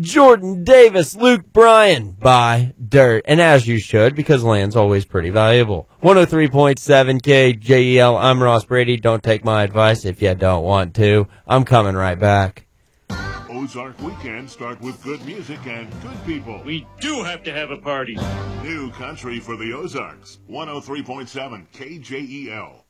Jordan Davis, Luke Bryan, buy dirt. And as you should, because land's always pretty valuable. 103.7 KJEL, I'm Ross Brady. Don't take my advice if you don't want to. I'm coming right back. Ozark weekends start with good music and good people. We do have to have a party. New country for the Ozarks. 103.7 KJEL.